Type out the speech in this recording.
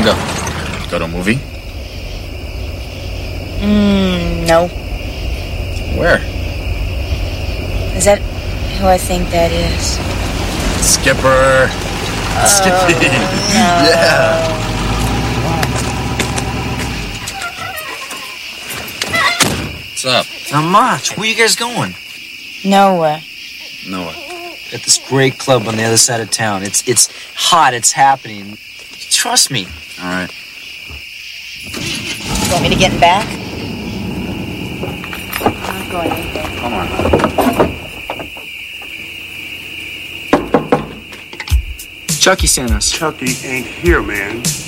go? Go to a movie? No. Where? Is that who I think that is? Skipper. Skippy. No. Yeah. What's up? Not much. Where you guys going? Nowhere. Noah. At this great club on the other side of town. It's hot. It's happening. Trust me. All right. You want me to get him back? I'm going in there. Come on. Chucky sent us. Chucky ain't here, man.